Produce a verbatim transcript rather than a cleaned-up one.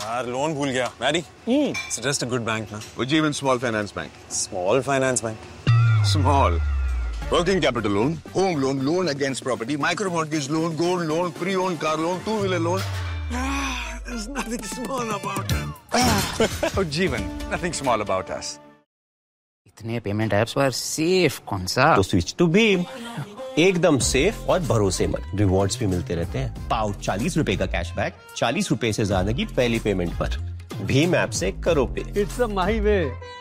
यार लोन भूल गया। Mary, suggest a good bank ना। Ujjivan Small Finance Bank. Small finance bank. Small. Working capital loan, home loan, loan against property, micro mortgage loan, gold loan, pre-owned car loan, two-wheeler loan. Ah, there's nothing small about it. Ujjivan, nothing small about us. इतने payment apps पर safe कौन सा? तो switch to Bhim, एकदम safe और भरोसेमंद। Rewards भी मिलते रहते हैं। पाओ चालीस रुपए का कैशबैक चालीस रुपए से ज्यादा की पहली पेमेंट पर। भीम ऐप से करो पे। It's a Mahi way.